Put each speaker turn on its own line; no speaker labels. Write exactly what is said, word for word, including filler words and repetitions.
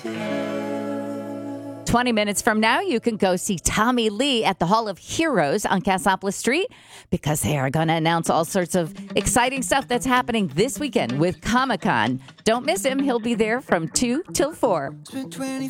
twenty minutes from now, you can go see Tommy Lee at the Hall of Heroes on Cassopolis Street because they are going to announce all sorts of exciting stuff that's happening this weekend with Comic-Con. Don't miss him. He'll be there from two till four.